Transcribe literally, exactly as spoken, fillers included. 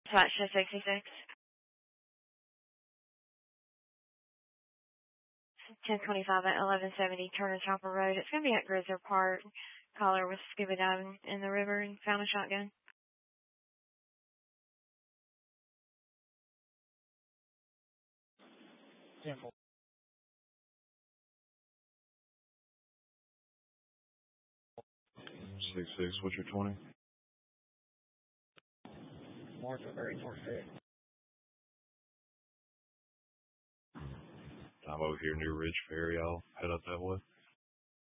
Flat shift sixty-six. ten twenty-five at eleven seventy Turner Chopper Road. It's going to be at Grizzler Park. Caller was scuba diving in the river and found a shotgun. Simple. Six six. What's your twenty? Martha Berry four six. I'm over here near Ridge Ferry. I'll head up that way.